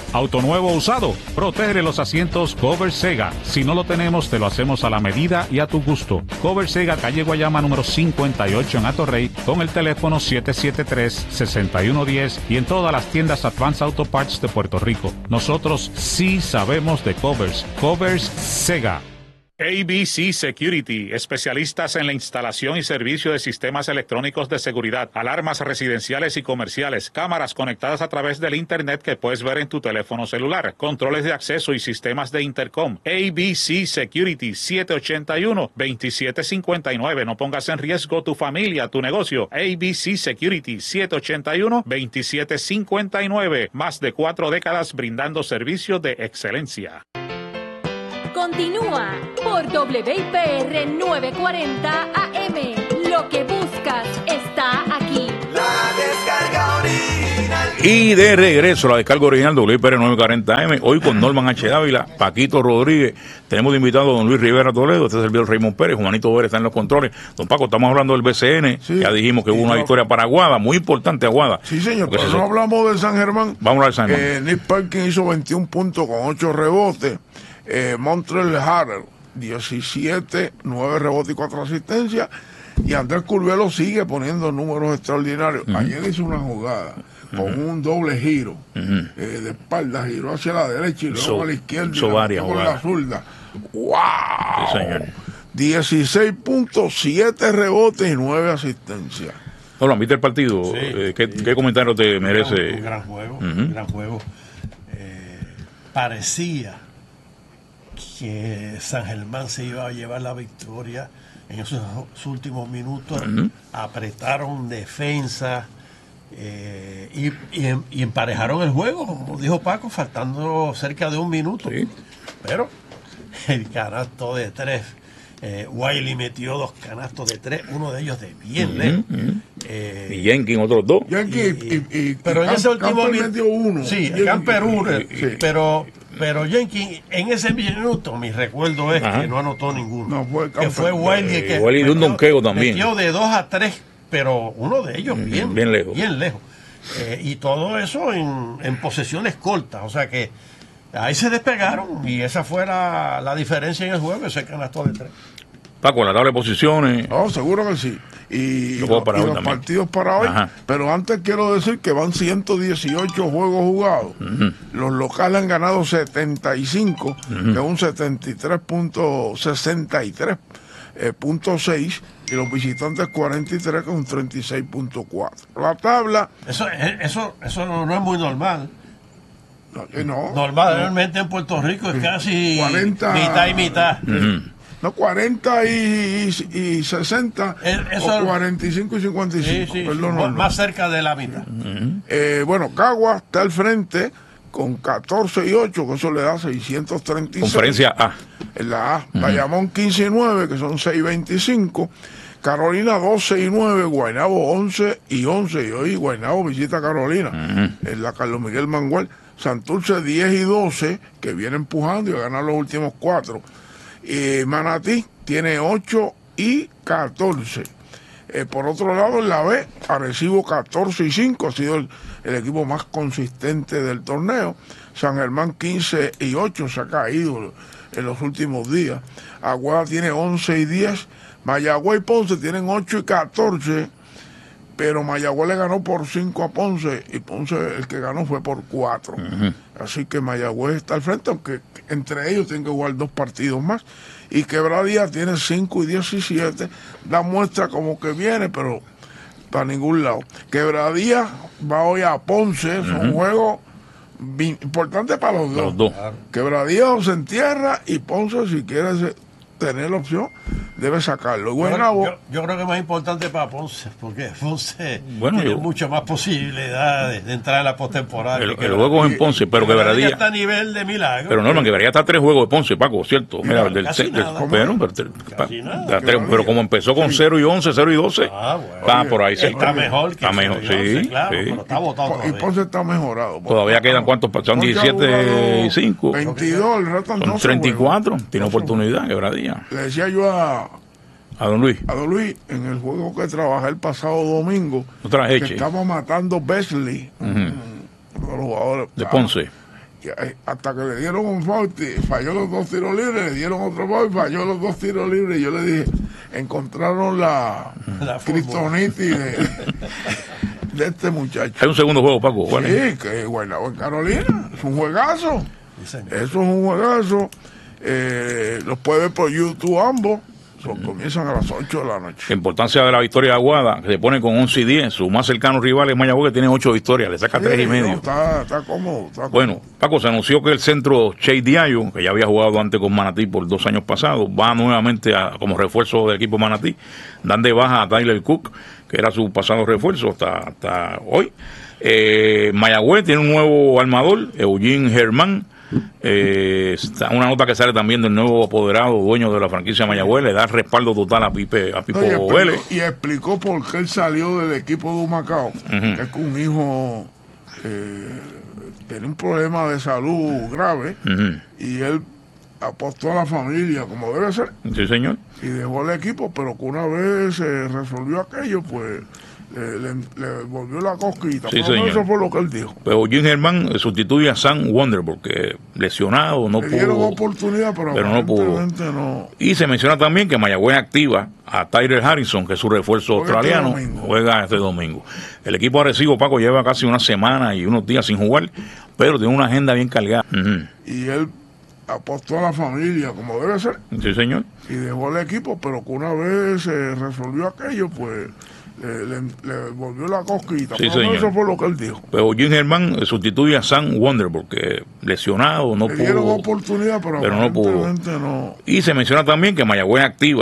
Auto nuevo o usado, protege los asientos Cover Sega. Si no lo tenemos, te lo hacemos a la medida y a tu gusto. Cover Sega, calle Guayama número 58 en Atorrey, con el teléfono 773-6110 y en todas las tiendas Advance Auto Parts de Puerto Rico. Nosotros sí sabemos de covers. Covers Sega. ABC Security, especialistas en la instalación y servicio de sistemas electrónicos de seguridad, alarmas residenciales y comerciales, cámaras conectadas a través del Internet que puedes ver en tu teléfono celular, controles de acceso y sistemas de intercom. ABC Security, 781-2759. No pongas en riesgo tu familia, tu negocio. ABC Security, 781-2759. Más de 4 décadas brindando servicios de excelencia. Continúa por WIPR 940 AM. Lo que buscas está aquí. La descarga original. Y de regreso, la descarga original WIPR 940 AM. Hoy con Norman H. Dávila, Paquito Rodríguez. Tenemos de invitado a don Luis Rivera Toledo. Este es el servidor Raymond Pérez. Juanito Vélez está en los controles. Don Paco, estamos hablando del BCN. Sí, ya dijimos que hubo una victoria para Aguada, muy importante Aguada. Sí, señor, pero no hablamos del San Germán. Vamos a hablar del San Germán. Nick Perkins hizo 21 puntos con 8 rebotes. Montreal Harrell 17, 9 rebotes y 4 asistencias, y Andrés Curvelo sigue poniendo números extraordinarios. Ayer hizo una jugada con un doble giro de espalda, giró hacia la derecha y luego a la izquierda y con la zurda. ¡Wow! Sí, señor. 16 puntos, 7 rebotes y 9 asistencias. No, ¿viste el partido? Sí, ¿Qué comentario te merece? Un gran juego, un gran juego. Parecía que San Germán se iba a llevar la victoria en esos últimos minutos. Apretaron defensa y emparejaron el juego, como dijo Paco, faltando cerca de un minuto. Sí. Pero el canasto de 3, Wiley metió 2 canastos de 3, uno de ellos de bien lejos. Y Jenkins otros 2. Pero en ese último metió uno. Sí, Camper uno, pero Jenkins, en ese minuto, mi recuerdo es que no anotó ninguno. Que fue Wiley que Wiley de un donqueo también. Metió de 2 a 3, pero uno de ellos bien lejos. Bien lejos. Y todo eso en posesiones cortas. O sea que ahí se despegaron y esa fue la diferencia en el juego, ese canasto de 3. Paco, la tabla de posiciones. No, seguro que sí. Y los partidos para hoy. Pero antes quiero decir que van 118 juegos jugados. Los locales han ganado 75, que es un 73.6, y los visitantes 43, que es un 36.4. La tabla. Eso no es muy normal. No. Normalmente en Puerto Rico es casi 40, mitad y mitad. No, 40 y 60, o 45 y 55. Sí, más cerca de la mitad. Bueno, Cagua está al frente con 14 y 8, que eso le da 636. Conferencia A. En la A. Bayamón 15 y 9, que son 625. Carolina 12 y 9, Guaynabo 11 y 11. Y hoy Guaynabo visita a Carolina, en la Carlos Miguel Mangual. Santurce 10 y 12, que viene empujando y va a ganar los últimos 4. Manatí tiene 8 y 14. Por otro lado, en la B, Arecibo 14 y 5, ha sido el equipo más consistente del torneo. San Germán 15 y 8, se ha caído en los últimos días. Aguada tiene 11 y 10. Mayagüez y Ponce tienen 8 y 14. Pero Mayagüez le ganó por 5 a Ponce, y Ponce el que ganó fue por 4. Así que Mayagüez está al frente, aunque entre ellos tienen que jugar 2 partidos más. Y Quebradía tiene 5 y 17, da muestra como que viene, pero para ningún lado. Quebradía va hoy a Ponce, es un juego importante para los dos. Quebradía se entierra, y Ponce, si quiere tener la opción, debe sacarlo. Yo creo que es más importante para Ponce, porque Ponce tiene mucha más posibilidad de entrar en la postemporada. El juego es en Ponce, pero Quebradía está a nivel de milagro. Pero Norman, Quebradía está a 3 juegos de Ponce, Paco, ¿cierto? Mira, pero como empezó con 0 y 11, 0 y 12, está por ahí. Está mejor que 11, claro, pero está votado todavía. Y Ponce está mejorado. Todavía quedan cuántos, son 17 y 5. 22, el resto son 34, tiene oportunidad Quebradía. Le decía yo a don Luis en el juego que trabajé el pasado domingo, que estaba matando Besley, uno de los jugadores de Ponce, hasta que le dieron un foul, falló los 2 tiros libres, le dieron otro foul, falló los 2 tiros libres, y yo le dije, encontraron la kriptonita de este muchacho. Hay un segundo juego, Paco. ¿Vale? Sí, que Guaynabo en Carolina, es un juegazo. Eso es un juegazo. Los puede ver por YouTube ambos. Comienzan a las 8 de la noche. La importancia de la victoria de Aguada, que se pone con 11-10. Su más cercano rival es Mayagüez, que tiene 8 victorias, le saca 3.5. No, está cómodo. Bueno, Paco, se anunció que el centro Chase Diallo, que ya había jugado antes con Manatí por 2 años pasados, va nuevamente como refuerzo del equipo Manatí. Dan de baja a Tyler Cook, que era su pasado refuerzo hasta hoy. Mayagüez tiene un nuevo armador, Eugene Germán. Está una nota que sale también del nuevo apoderado dueño de la franquicia Mayagüez, le da respaldo total a Pipo Vélez. Y explicó por qué él salió del equipo de Humacao, que es que un hijo tiene un problema de salud grave, y él apostó a la familia como debe ser. Sí, señor. Y dejó el equipo, pero que una vez se resolvió aquello, pues le volvió la cosquita. Sí, señor. Eso fue lo que él dijo. Pero Jim Germán sustituye a Sam Wonder porque lesionado no le pudo. Dieron oportunidad, pero no pudo. No. Y se menciona también que Mayagüez activa a Tyler Harrison, que es su refuerzo australiano. Juega este domingo. El equipo Arecibo, Paco, lleva casi una semana y unos días sin jugar, pero tiene una agenda bien cargada. Y él apostó a la familia como debe ser. Sí, señor. Y dejó el equipo, pero que una vez se resolvió aquello, pues le volvió la cosquita. Sí, señor. Eso fue lo que él dijo. Pero Jim Germán sustituye a Sam Wonder porque lesionado no le pudo. Dieron oportunidad, pero no pudo. No. Y se menciona también que Mayagüez activa